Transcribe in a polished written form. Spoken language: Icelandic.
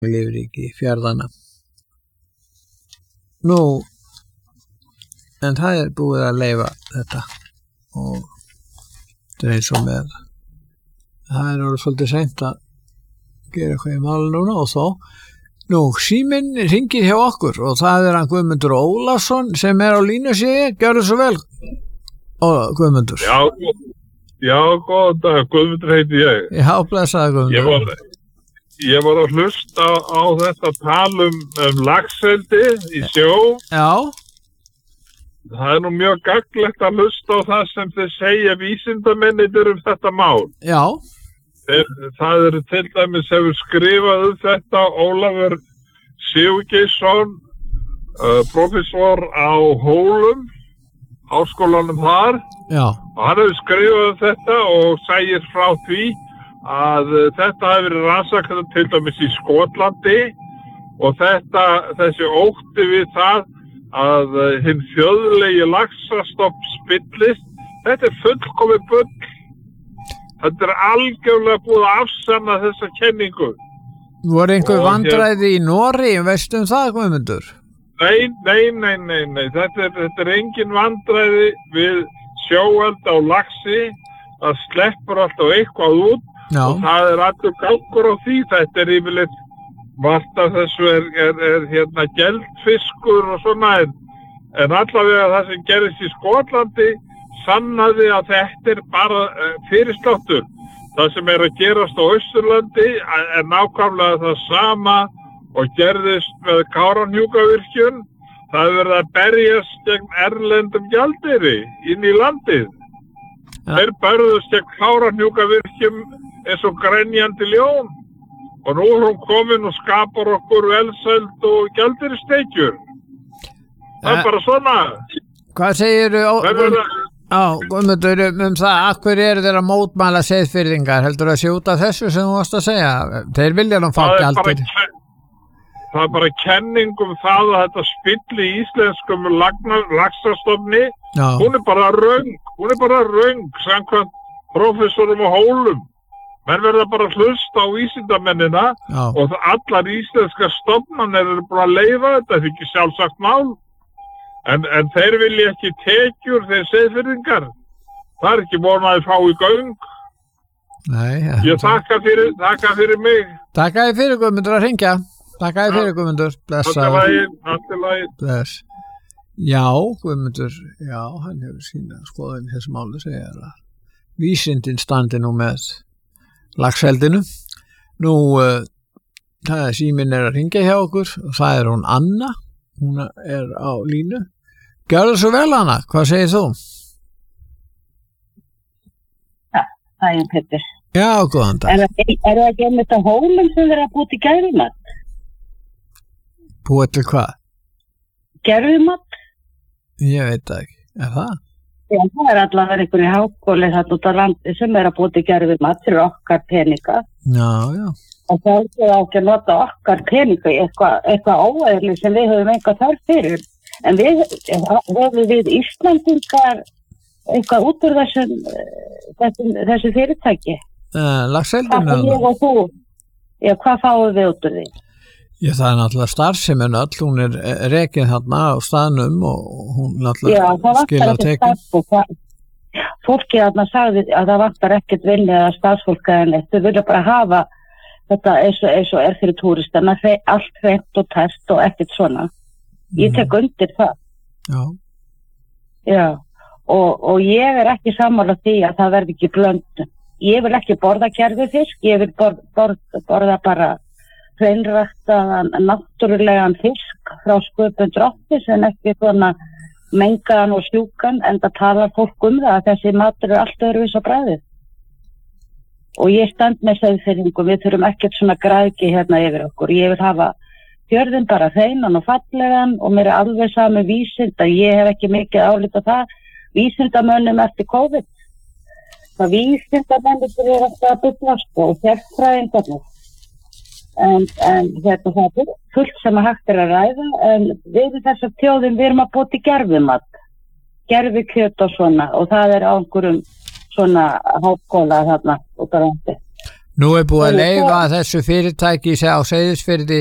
lífríki fjörðanna. Nú, en það búið að leyfa þetta og þetta eins og með það orðið svolítið seint að gera eitthvað í máli núna og þó. Nú, síminn hringir hjá okkur og það hann Guðmundur Ólafsson sem á línu sig. Gjörðu svo vel, Guðmundur. Já, góðan dag, Guðmundur heiti ég. Já, blessaði Guðmundur. Ég var að hlusta á þetta tal laxeldi í sjó. Já. Það nú mjög gagnlegt að hlusta á það sem þið segja vísindamennir þetta mál. Já. Það eru til dæmis hefur skrifað þetta Ólafur Sigurgeirsson, prófessor á Hólum, háskólanum þar. Já. Og hann hefur skrifað þetta og segir frá því að þetta hefur verið rannsakað til dæmis í Skotlandi og þessi ótti við það að hinn þjóðlegi laxastofn spillist, þetta fullkomið bull. Þetta algjörlega búið að afsanna þessa kenningu. Voru einhver vandræði í Noregi, veistu það, Guðmundur? Nei. Þetta engin vandræði við sjóeld á laxi. Það sleppur alltaf eitthvað út. Já. Og það allur gangur á því. Þetta yfirleitt margt af þessu er geldfiskur og svona. En allavega það sem gerist í Skotlandi sannaði að þetta bara fyrirsláttur. Það sem að gerast á Austurlandi nákvæmlega það sama og gerðist með Kárahnjúkavirkjun. Það verið að berjast gegn erlendum gjaldeyri inn í landið. Ja. Þeir börðust gegn Kárahnjúkavirkjun eins og grenjandi ljón. Og nú hún komin og skapar okkur velsæld og gjaldeyristekjur. Það bara svona. Hvað segirðu Guðmundur, það, af hverju eru þeir að mótmæla Seyðfirðingar? Heldur að sé út af þessu sem þú varst að segja? Þeir vilja fá gjaldeyri. Það bara kenning það að þetta spilli í íslenskum laxastofni. Hún bara röng, samkvæmt prófessorum á Hólum. Menn verða bara að hlusta á vísindamennina. Já. Og allar íslenskar stofnanir eru bara að leyfa þetta, þetta ekki sjálfsagt mál. En þeir vilja ekki tekjur, þeir Seyðfirðingar. Það ekki vonað að fá í göng. Nei. Ég þakka fyrir mig. Þakka þér fyrir, Guðmundur, að hringja. Þakka þér fyrir, Guðmundur. Blessaður. Bless. Já, Guðmundur, já, hann hefur sína skoðun í þessu máli, segja að vísindin standi nú með laxeldinu. Nú, það síminn að hringja hjá okkur og það hún Anna. Hún á línu. Gjörðu svo vel, Anna. Hvað segir þú? Ja, það Petur. Já, góðan dag. Er það ekki einmitt á Hólum sem þeir að búið til gerfumat? Búið til hvað? Gerfumat? Ég veit það ekki. Er það? Já, það allavega einhverju háskóli þarna út á landi sem að búið til gerfumat fyrir okkar peninga. Já. Og það er ekki að nota okkar peninga í eitthvað óeðli sem við höfum eitthvað þarf fyrir. En við Íslandingar eitthvað út úr þessu fyrirtæki. Laxeldinu? Ég og þú. Já, hvað fáum við út úr því? Já, það náttúrulega starfsemin öll, hún rekin þarna á staðnum og hún náttúrulega skila tekjum. Fólkið þarna sagði að það vantar ekkert vilja að starfsfólk en þau vilja bara hafa þetta eins og fyrir túristana, allt hreint og tært og ekkert svona. Ég tek undir það. Já. Já, og ég ekki sammála því að það verði ekki blöndun. Ég vil ekki borða gervifisk, ég vil borða bara hreinræktaðan, náttúrulegan fisk frá sköpun drottins en ekki svona mengaðan og sjúkan, en það talar fólk það að þessi matur allt öðruvís á bragðið. Og ég stend með Seyðfirðingum, við þurfum ekkert svona græðgi hérna yfir okkur. Ég vil hafa fjörðin bara hreinan og fallegan og mér alveg sami vísinda. Ég hef ekki mikið álita það. Vísindamönnum eftir COVID. Það vísindamönnum alltaf að byggast og sérfræðingarnir. En það fullt sem að hægt að ræða. En við þessar þjóðum, við erum að búa til gerfumat. Gerfikjöt og svona. Og það á einhverjum svona háskóla þarna út á landi. Nú búið að leyfa þessu fyrirtæki á Seyðisfirði